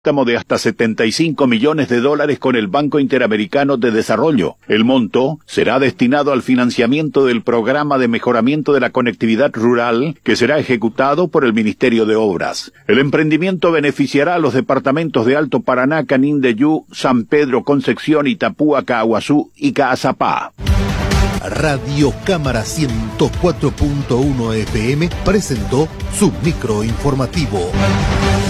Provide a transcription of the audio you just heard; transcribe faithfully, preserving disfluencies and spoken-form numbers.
préstamo de hasta setenta y cinco millones de dólares con el Banco Interamericano de Desarrollo. El monto será destinado al financiamiento del programa de mejoramiento de la conectividad rural que será ejecutado por el Ministerio de Obras. El emprendimiento beneficiará a los departamentos de Alto Paraná, Canindeyú, San Pedro, Concepción, Itapúa, Caaguazú y Caazapá. Radio Cámara ciento cuatro punto uno F M presentó su microinformativo.